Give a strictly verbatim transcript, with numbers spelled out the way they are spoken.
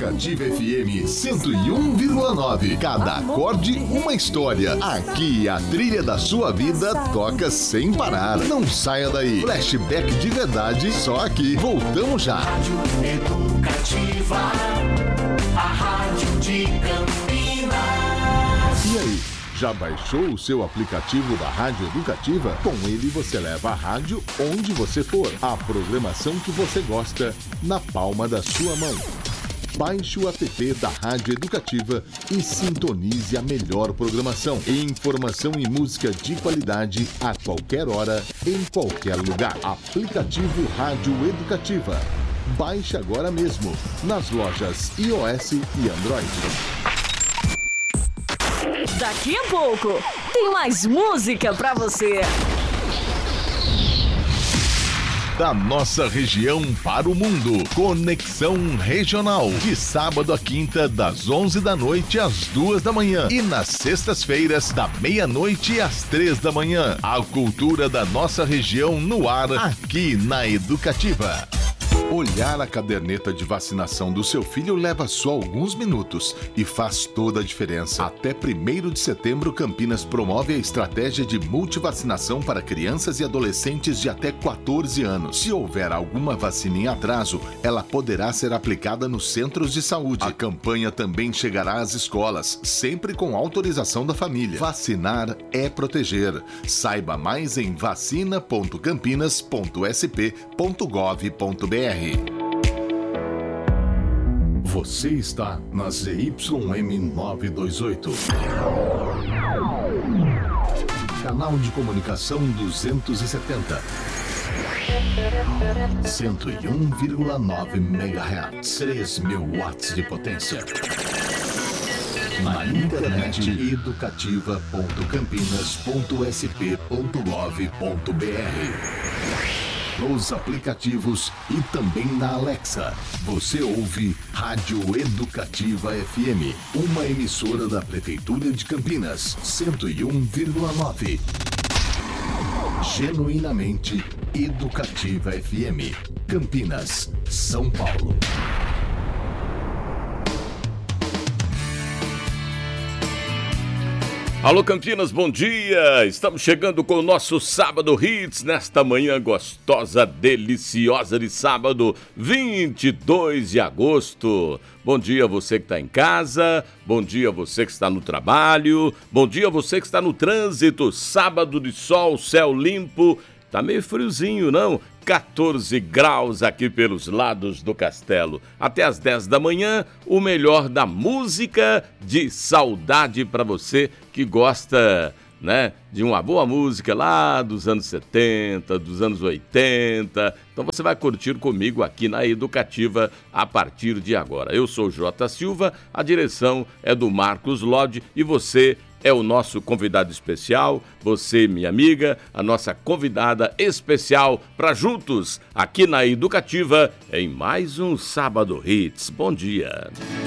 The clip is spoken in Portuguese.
Educativa F M cento e um vírgula nove. Cada acorde, uma história. Aqui a trilha da sua vida toca sem parar. Não saia daí. Flashback de verdade, só aqui. Voltamos já. Rádio Educativa, a rádio de Campinas. E aí? Já baixou o seu aplicativo da Rádio Educativa? Com ele você leva a rádio onde você for. A programação que você gosta na palma da sua mão. Baixe o app da Rádio Educativa e sintonize a melhor programação. Informação e música de qualidade a qualquer hora, em qualquer lugar. Aplicativo Rádio Educativa. Baixe agora mesmo nas lojas iOS e Android. Daqui a pouco tem mais música pra você. Da nossa região para o mundo. Conexão Regional. De sábado a quinta, das onze da noite às duas da manhã. E nas sextas-feiras, da meia-noite às três da manhã. A cultura da nossa região no ar, aqui na Educativa. Olhar a caderneta de vacinação do seu filho leva só alguns minutos e faz toda a diferença. Até primeiro de setembro, Campinas promove a estratégia de multivacinação para crianças e adolescentes de até quatorze anos. Se houver alguma vacina em atraso, ela poderá ser aplicada nos centros de saúde. A campanha também chegará às escolas, sempre com autorização da família. Vacinar é proteger. Saiba mais em vacina ponto campinas ponto s p ponto gov ponto b r. Você está na Z Y M novecentos e vinte e oito. Canal de comunicação duzentos e setenta. cento e um vírgula nove megahertz. três mil watts de potência. Na internet educativa ponto campinas ponto s p ponto gov ponto b r. Nos aplicativos e também na Alexa. Você ouve Rádio Educativa F M, uma emissora da Prefeitura de Campinas, cento e um vírgula nove. Genuinamente Educativa F M, Campinas, São Paulo. Alô Campinas, bom dia! Estamos chegando com o nosso Sábado Hits nesta manhã gostosa, deliciosa de sábado, vinte e dois de agosto. Bom dia você que está em casa, bom dia você que está no trabalho, bom dia você que está no trânsito, sábado de sol, céu limpo, tá meio friozinho, não? quatorze graus aqui pelos lados do castelo. Até às dez da manhã, o melhor da música de saudade para você que gosta, né, de uma boa música lá dos anos setenta, dos anos oitenta. Então você vai curtir comigo aqui na Educativa a partir de agora. Eu sou J. Silva, a direção é do Marcos Lodge e você é o nosso convidado especial, você, minha amiga, a nossa convidada especial para juntos, aqui na Educativa, em mais um Sábado Hits. Bom dia.